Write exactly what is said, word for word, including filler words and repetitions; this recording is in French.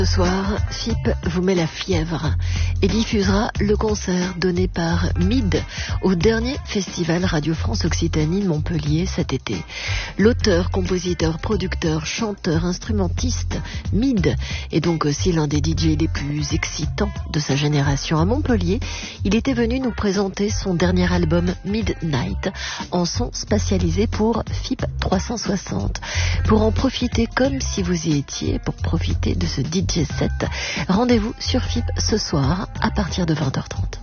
Ce soir, F I P vous met la fièvre et diffusera le concert donné par Mid au dernier festival Radio France Occitanie de Montpellier cet été. L'auteur, compositeur, producteur, chanteur, instrumentiste, Mid est donc aussi l'un des D J les plus excitants de sa génération. À Montpellier, il était venu nous présenter son dernier album Midnight en son spatialisé pour F I P trois cent soixante. Pour en profiter comme si vous y étiez, pour profiter de ce D J set, rendez-vous sur F I P ce soir à partir de vingt heures trente.